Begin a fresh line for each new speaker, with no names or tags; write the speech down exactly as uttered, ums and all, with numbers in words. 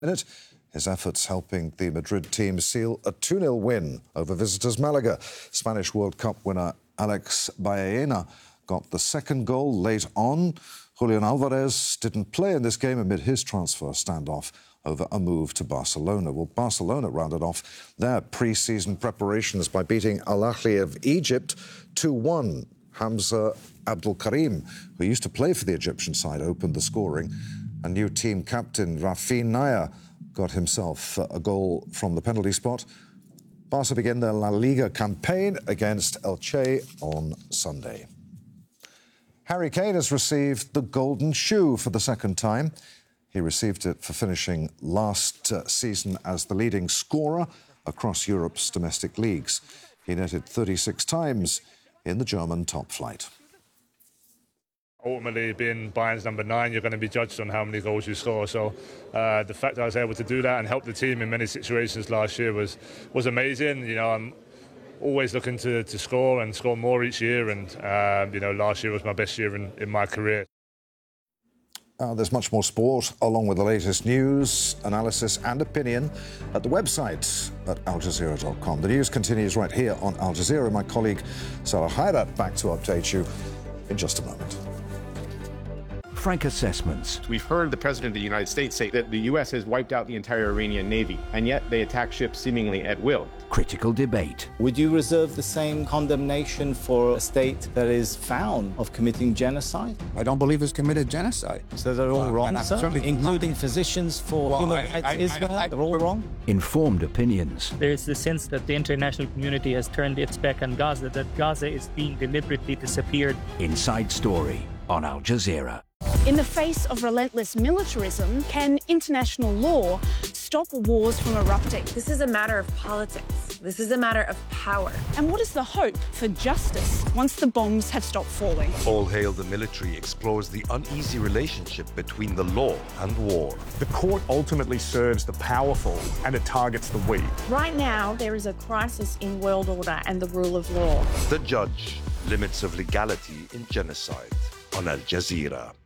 minute. His efforts helping the Madrid team seal a two nil win over visitors Malaga. Spanish World Cup winner Alex Baena got the second goal late on. Julian Alvarez didn't play in this game amid his transfer standoff over a move to Barcelona. Well, Barcelona rounded off their pre-season preparations by beating Al Ahly of Egypt two one. Hamza Abdul Karim, who used to play for the Egyptian side, opened the scoring. And new team captain Rafinha got himself a goal from the penalty spot. Barca begin their La Liga campaign against Elche on Sunday. Harry Kane has received the Golden Shoe for the second time. He received it for finishing last uh, season as the leading scorer across Europe's domestic leagues. He netted thirty-six times in the German top flight.
Ultimately, being Bayern's number nine, you're going to be judged on how many goals you score. So uh, the fact that I was able to do that and help the team in many situations last year was was amazing. You know, I'm always looking to, to score and score more each year. And, uh, you know, last year was my best year in, in my career.
Uh, there's much more sport, along with the latest news, analysis and opinion at the website at al jazeera dot com. The news continues right here on Al Jazeera. My colleague Sarah Hayrat back to update you in just a moment.
Frank assessments.
We've heard the President of the United States say that the U S has wiped out the entire Iranian Navy, and yet they attack ships seemingly at will.
Critical debate.
Would you reserve the same condemnation for a state that is found of committing genocide?
I don't believe it's committed genocide.
So they're all
well,
wrong, sir? Including physicians for
well,
human
I,
rights
I,
Israel?
I, I,
they're all wrong?
Informed opinions.
There is the sense that the international community has turned its back on Gaza, that Gaza is being deliberately disappeared.
Inside Story on Al Jazeera.
In the face of relentless militarism, can international law stop wars from erupting?
This is a matter of politics. This is a matter of power.
And what is the hope for justice once the bombs have stopped falling?
All Hail the Military explores the uneasy relationship between the law and war.
The court ultimately serves the powerful and it targets the weak.
Right now, there is a crisis in world order and the rule of law.
The Judge, Limits of Legality in Genocide on Al Jazeera.